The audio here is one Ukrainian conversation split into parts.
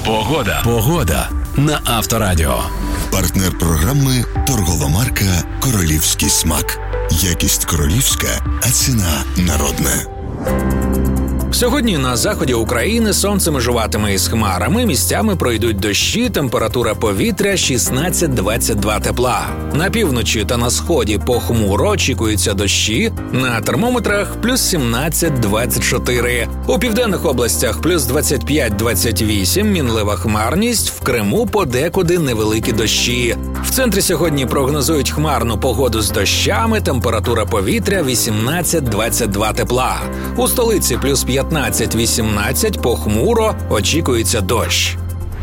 Погода на Авторадіо. Партнер програми торгова марка «Королівський смак». Якість королівська, а ціна народна. Сьогодні на заході України сонце межуватиме із хмарами, місцями пройдуть дощі, температура повітря 16-22 тепла. На півночі та на сході похмуро очікуються дощі, на термометрах плюс 17-24. У південних областях плюс 25-28, мінлива хмарність, в Криму подекуди невеликі дощі. В центрі сьогодні прогнозують хмарну погоду з дощами, температура повітря 18-22 тепла. У столиці плюс 15-18, похмуро, очікується дощ.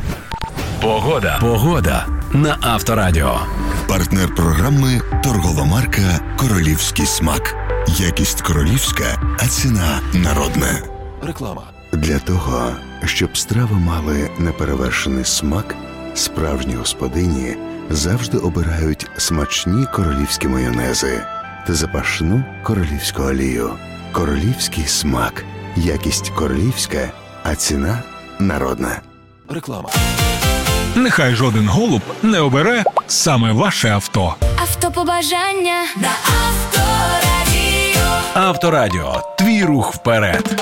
Погода на Авторадіо. Партнер програми торгова марка «Королівський смак». Якість королівська, а ціна народна. Реклама. Для того, щоб страви мали неперевершений смак, справжні господині завжди обирають смачні королівські майонези та запашну королівську олію. Королівський смак. Якість королівська, а ціна народна. Реклама. Нехай жоден голуб не обере саме ваше авто. Автобажання на Авторадіо. Авторадіо. Твій рух вперед.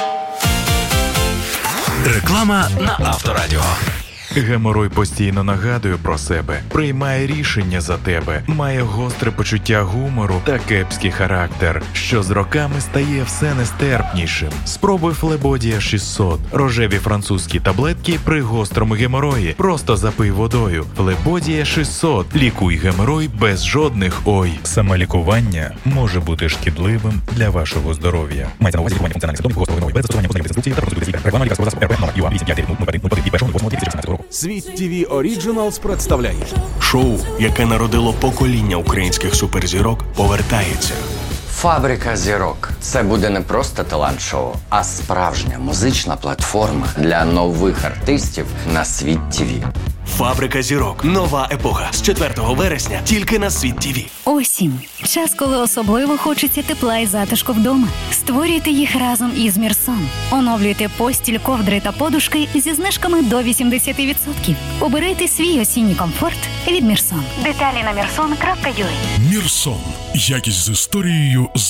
Реклама на Авторадіо. Геморой постійно нагадує про себе, приймає рішення за тебе, має гостре почуття гумору та кепський характер, що з роками стає все нестерпнішим. Спробуй Флебодія 600. Рожеві французькі таблетки при гострому геморої. Просто запий водою. Флебодія 600. Лікуй геморой без жодних ой. Самолікування може бути шкідливим для вашого здоров'я. Мається на увазі лікування функціональних симптомів гострого геморою без застосування позитивних інструкцій та консультації лікаря. Реклама лікарського засобу РП номер ЮА 85301 року. Світ ТВ Оріджиналс представляє шоу, яке народило покоління українських суперзірок, повертається. Фабрика зірок – це буде не просто талант-шоу, а справжня музична платформа для нових артистів на Світ ТВ. Фабрика зірок. Нова епоха. З 4 вересня тільки на Світ ТВ. Осінь. Час, коли особливо хочеться тепла і затишку вдома. Створюйте їх разом із Мірсон. Оновлюйте постіль, ковдри та подушки зі знижками до 80%. Обирайте свій осінній комфорт від Мірсон. Деталі на mirson.ua. Мірсон. Якість з історією з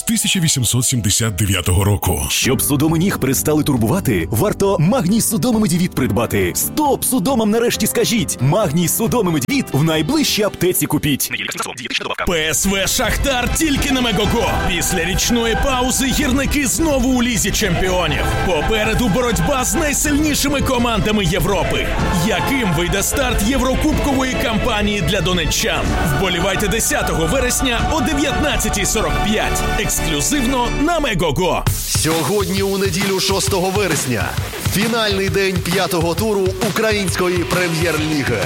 1879 року. Щоб судоми ніг перестали турбувати, варто Магній Судоми Медівіт придбати. Стоп судомам нарешті скажіть! Магній Судоми Медівіт в найближчій аптеці купіть. ПСВ «Шахтар» тільки на Мегого. Після річної паузи гірники знову у Лізі чемпіонів. Попереду боротьба з найсильнішими командами Європи. Яким вийде старт єврокубкової кампанії для донеччан? Вболівайте 10 вересня о 19:45. Ексклюзивно на Мегого. Сьогодні у неділю 6 вересня. Фінальний день 5-го туру Української прем'єр-ліги.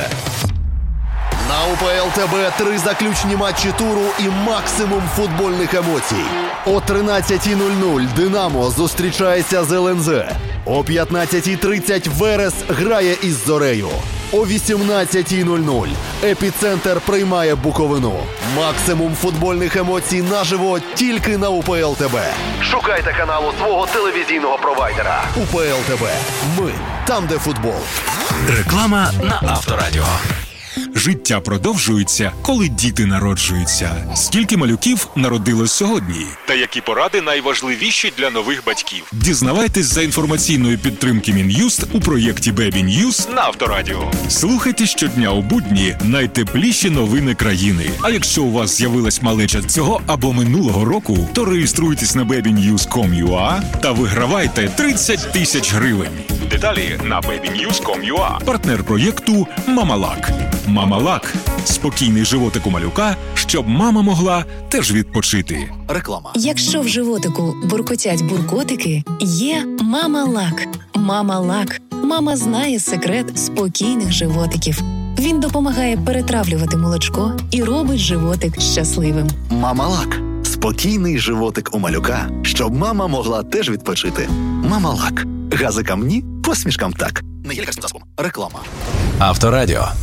На УПЛ ТБ 3 заключні матчі туру і максимум футбольних емоцій. О 13:00 «Динамо» зустрічається з ЛНЗ. О 15:30 «Верес» грає із «Зорею». О 18:00 «Епіцентр» приймає Буковину. Максимум футбольних емоцій наживо тільки на УПЛ ТБ. Шукайте каналу свого телевізійного провайдера. УПЛ ТБ. Ми там, де футбол. Реклама на Авторадіо. Життя продовжується, коли діти народжуються. Скільки малюків народилось сьогодні? Та які поради найважливіші для нових батьків? Дізнавайтесь за інформаційної підтримки Мін'юст у проєкті Baby News на Авторадіо. Слухайте щодня у будні найтепліші новини країни. А якщо у вас з'явилась малеча цього або минулого року, то реєструйтесь на babynews.com.ua та вигравайте 30 тисяч гривень. Деталі на babynews.com.ua. Партнер проєкту «Мамалак». «Мамалак» – спокійний животик у малюка, щоб мама могла теж відпочити. Реклама. Якщо в животику буркотять буркотики, є «Мамалак». «Мамалак». Мама знає секрет спокійних животиків. Він допомагає перетравлювати молочко і робить животик щасливим. «Мамалак» – спокійний животик у малюка, щоб мама могла теж відпочити. «Мамалак». Газикам ні, посмішкам так. Не є лікарським засобом. Реклама. Авторадіо.